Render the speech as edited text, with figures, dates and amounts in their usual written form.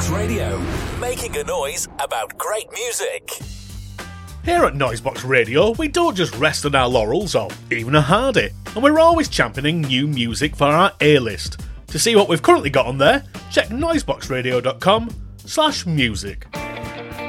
Radio, making a noise about great music. Here at Noisebox Radio, we don't just rest on our laurels or even a hardy, and we're always championing new music for our A-list. To see what we've currently got on there, check noiseboxradio.com/music.